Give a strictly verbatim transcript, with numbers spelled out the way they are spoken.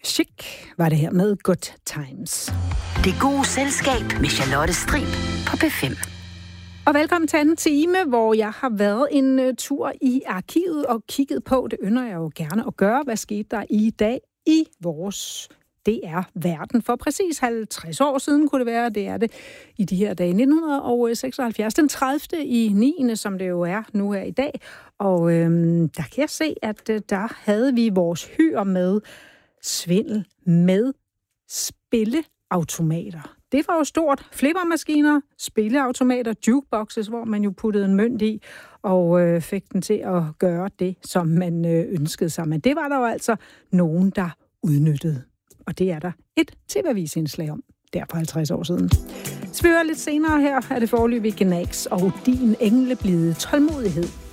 Chic var det her med Good Times. Det gode selskab med Charlotte Strib på P fem. Og velkommen til anden time, hvor jeg har været en uh, tur i arkivet og kigget på, det ynder jeg jo gerne at gøre, hvad skete der i dag i vores D R-verden. For præcis halvtreds år siden kunne det være, det er det i de her dage. nitten seksoghalvfjerds, den tredivte i niende, som det jo er nu her i dag. Og øhm, der kan jeg se, at øh, der havde vi vores hyr med svindel med spilleautomater. Det var jo stort. Flippermaskiner, spilleautomater, jukeboxes, hvor man jo puttede en mønt i og øh, fik den til at gøre det, som man øh, ønskede sig. Men det var der jo altså nogen, der udnyttede. Og det er der et T V-avisindslag om, der for halvtreds år siden. Så vi hører lidt senere her, er det foreløbig Gnags og din engleblide tålmodighed.